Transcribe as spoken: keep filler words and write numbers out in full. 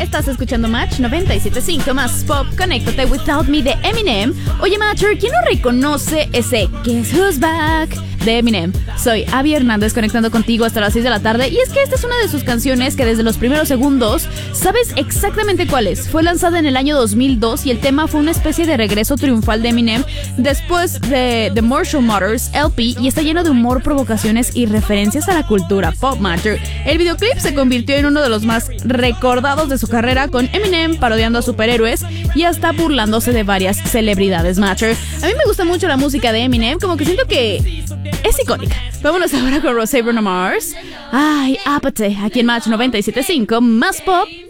Estás escuchando Match noventa y siete punto cinco más pop. Conéctate Without Me de Eminem. Oye, Matcher, ¿quién no reconoce ese Guess Who's Back de Eminem? Soy Abby Hernández conectando contigo hasta las seis de la tarde. Y es que esta es una de sus canciones que desde los primeros segundos sabes exactamente cuál es. Fue lanzada en el año dos mil dos y el tema fue una especie de regreso triunfal de Eminem después de The Marshall Mathers L P y está lleno de humor, provocaciones y referencias a la cultura pop. Matcher. El videoclip se convirtió en uno de los más recordados de su carrera, con Eminem parodiando a superhéroes y hasta burlándose de varias celebridades. Matcher. A mí me gusta mucho la música de Eminem, como que siento que es icónica. Vámonos ahora con Rosé Bruno Mars. Ay, Apathy, aquí en Match noventa y siete punto cinco más pop.